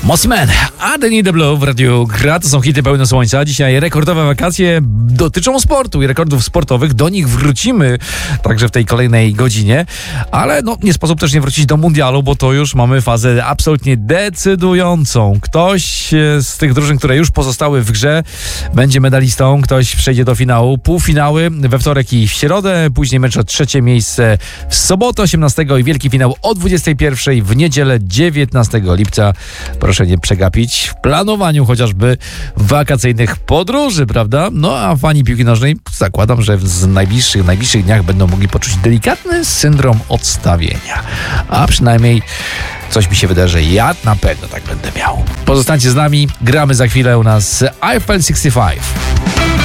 Mossy Man, I Don't Need the Blue w radiu Gra. To są hity pełne słońca. Dzisiaj rekordowe wakacje dotyczą sportu i rekordów sportowych. Do nich wrócimy także w tej kolejnej godzinie. Ale nie sposób też nie wrócić do mundialu, bo to już mamy fazę absolutnie decydującą. Ktoś z tych drużyn, które już pozostały w grze, będzie medalistą. Ktoś przejdzie do finału. Półfinały we wtorek i w środę. Później mecz o trzecie miejsce w sobotę 18 i wielki finał o 21 w niedzielę 19 lipca. Proszę nie przegapić w planowaniu chociażby wakacyjnych podróży, prawda? A fani piłki nożnej zakładam, że w najbliższych dniach będą mogli poczuć delikatny syndrom odstawienia. A przynajmniej coś mi się wydaje, że ja na pewno tak będę miał. Pozostańcie z nami, gramy za chwilę u nas Eiffel 65.